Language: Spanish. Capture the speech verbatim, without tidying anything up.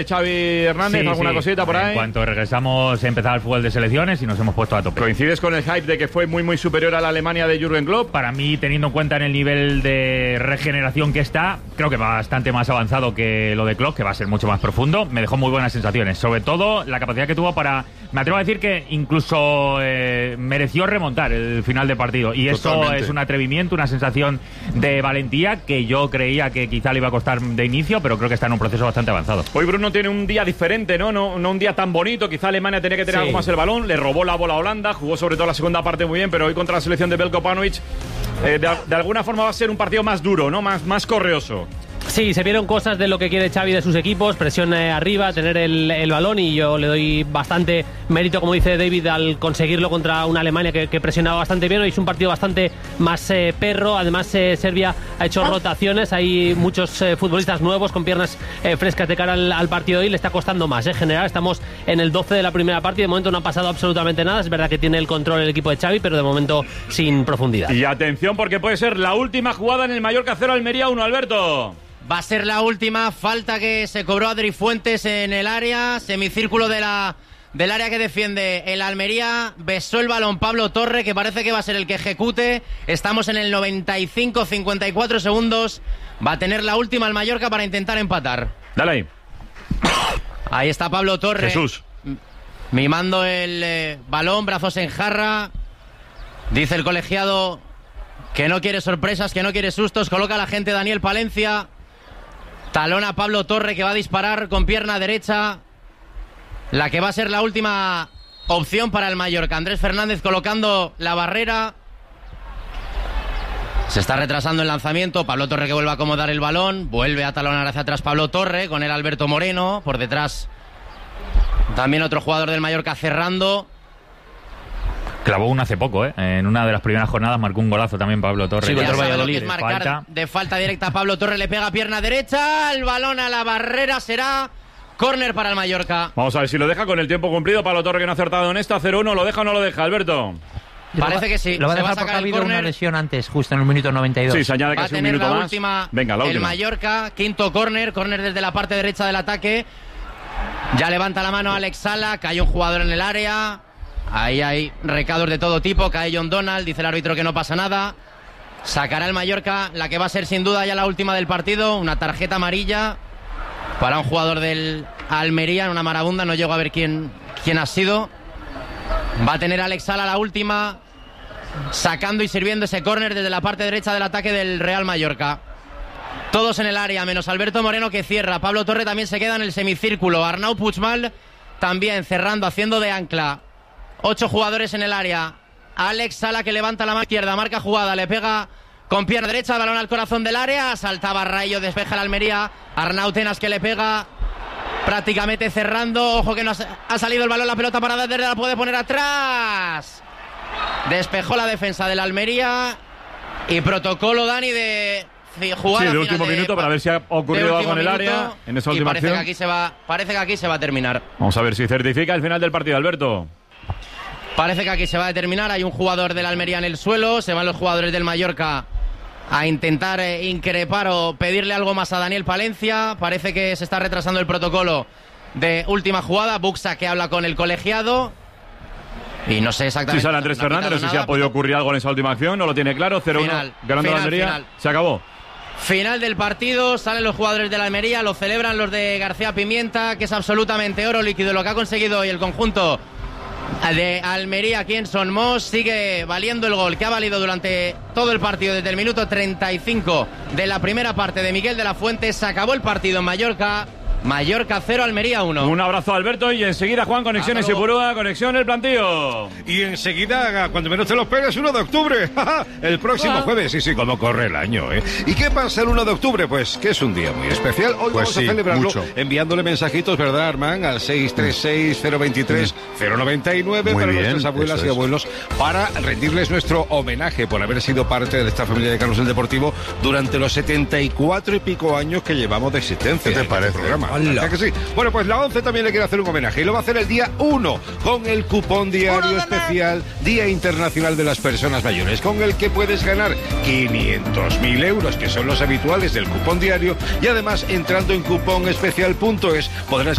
Xavi Hernández, Sí, ¿alguna sí. cosita por ahí? En cuanto regresamos, empezar el fútbol de selecciones y nos hemos puesto a tope. ¿Coincides con el hype de que fue muy muy superior a la Alemania de Jürgen Klopp? Para mí, teniendo en cuenta en el nivel de regeneración que está, creo que bastante más avanzado que lo de Klopp, que va a ser mucho más profundo. Me dejó muy buenas sensaciones. Sobre todo, la capacidad que tuvo para... Me atrevo a decir que incluso eh, mereció remontar el final de partido. Y eso Totalmente. es un atrevimiento, una sensación de valentía que yo creía que quizá le iba a costar de inicio, pero creo que está en un proceso bastante avanzado. Hoy Bruno tiene un día diferente, ¿no? No, no un día tan bonito. Quizá Alemania tenía que tener Sí. algo más el balón. Le robó la bola a Holanda. Jugó sobre todo la segunda parte muy bien, pero hoy contra la selección de Belko Paunovic, eh, de, de alguna forma va a ser un partido más duro, ¿no? Más, más correoso. Sí, se vieron cosas de lo que quiere Xavi de sus equipos, presión eh, arriba, tener el, el balón, y yo le doy bastante mérito, como dice David, al conseguirlo contra una Alemania que, que presionaba bastante bien. Hoy es un partido bastante más eh, perro. Además, eh, Serbia ha hecho rotaciones, hay muchos eh, futbolistas nuevos con piernas eh, frescas de cara al, al partido de hoy. Le está costando más, en general. Estamos en el doce de la primera parte y de momento no ha pasado absolutamente nada. Es verdad que tiene el control el equipo de Xavi, pero de momento sin profundidad. Y atención, porque puede ser la última jugada en el Mallorca cero Almería uno, Alberto. Va a ser la última falta que se cobró Adri Fuentes en el área, semicírculo de la, del área que defiende el Almería. Besó el balón Pablo Torre, que parece que va a ser el que ejecute. Estamos en el noventa y cinco, cincuenta y cuatro segundos. Va a tener la última el Mallorca para intentar empatar. Dale ahí. Ahí está Pablo Torre. Jesús. Mimando el eh, balón, brazos en jarra. Dice el colegiado que no quiere sorpresas, que no quiere sustos. Coloca a la gente Daniel Palencia. Talón a Pablo Torre, que va a disparar con pierna derecha. La que va a ser la última opción para el Mallorca. Andrés Fernández colocando la barrera. Se está retrasando el lanzamiento. Pablo Torre que vuelve a acomodar el balón. Vuelve a talonar hacia atrás Pablo Torre con el Alberto Moreno. Por detrás también otro jugador del Mallorca cerrando. Clavó uno hace poco, ¿eh? En una de las primeras jornadas marcó un golazo también Pablo Torre. Sí, Ya contra el sabe Valladolid. lo que Es es marcar falta. de falta directa. Pablo Torre le pega pierna derecha. El balón a la barrera, será córner para el Mallorca. Vamos a ver si lo deja con el tiempo cumplido. Pablo Torre, que no ha acertado en esta. cero uno, ¿lo deja o no lo deja, Alberto? Parece que sí. Lo va a Se va a dejar porque sacar ha el habido una córner. lesión antes, justo en el minuto noventa y dos. Sí, se añade Va a casi un tener minuto la más. última Venga, la el última. Mallorca. Quinto córner. Córner desde la parte derecha del ataque. Ya levanta la mano Alex Sala. Cae un jugador en el área. Ahí hay recados de todo tipo. Cae John Donald. Dice el árbitro que no pasa nada. Sacará el Mallorca la que va a ser sin duda ya la última del partido. Una tarjeta amarilla para un jugador del Almería en una marabunda. No llego a ver quién, quién ha sido. Va a tener Alex Sala la última, sacando y sirviendo ese córner desde la parte derecha del ataque del Real Mallorca. Todos en el área, menos Alberto Moreno, que cierra. Pablo Torre también se queda en el semicírculo. Arnau Puigmal también cerrando, haciendo de ancla. Ocho jugadores en el área. Alex Sala, que levanta la mano izquierda, marca jugada, le pega con pierna derecha, balón al corazón del área. Saltaba Rayo, despeja la Almería. Arnau Tenas, que le pega prácticamente cerrando. Ojo que no ha, ha salido el balón, la pelota parada, desde la puede poner atrás. Despejó la defensa de la Almería. Y protocolo, Dani, de jugada Sí, de final último de- minuto para ver si ha de ocurrido algo último en el minuto. área en esa Y última parece que, acción. aquí se va, parece que aquí se va a terminar. Vamos a ver si certifica el final del partido, Alberto. Parece que aquí se va a determinar. Hay un jugador del Almería en el suelo. Se van los jugadores del Mallorca a intentar eh, increpar o pedirle algo más a Daniel Palencia. Parece que se está retrasando el protocolo de última jugada. Buxa, que habla con el colegiado. Y no sé Si exactamente. sale Andrés no ha Fernández, no pitado sé si ha nada, podido pero- ocurrir algo en esa última acción. No lo tiene claro. cero uno Final, ganando la final, Almería. final. Se acabó. Final del partido, salen los jugadores de la Almería, lo celebran los de García Pimienta, que es absolutamente oro líquido lo que ha conseguido hoy el conjunto de Almería aquí en Son Mos. Sigue valiendo el gol que ha valido durante todo el partido desde el minuto treinta y cinco de la primera parte de Miguel de la Fuente. Se acabó el partido en Mallorca. Mallorca cero, Almería uno. Un abrazo a Alberto y enseguida Juan, conexiones y Purúa, conexión el plantillo. Y enseguida, cuando menos te lo esperes, uno de octubre. El próximo Ah. jueves. Sí, sí, como corre el año, ¿eh? ¿Y qué pasa el uno de octubre? Pues que es un día muy especial. Hoy Pues vamos sí, a celebrarlo mucho. enviándole mensajitos, ¿verdad, Armán? Al seis tres seis, cero dos tres, cero nueve nueve Muy para bien, nuestras abuelas eso y es. abuelos, para rendirles nuestro homenaje por haber sido parte de esta familia de Carlos el Deportivo durante los setenta y cuatro y pico años que llevamos de existencia. ¿Qué te en este parece? programa, ¿Verdad que sí? Bueno, pues la ONCE también le quiere hacer un homenaje y lo va a hacer el día uno con el cupón diario especial Día Internacional de las Personas Mayores, con el que puedes ganar quinientos mil euros, que son los habituales del cupón diario, y además entrando en cupón especial punto es podrás